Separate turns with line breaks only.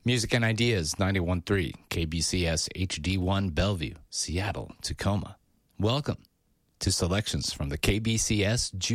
Music and Ideas 91.3 KBCS HD1 Bellevue, Seattle, Tacoma. Welcome to selections from the KBCS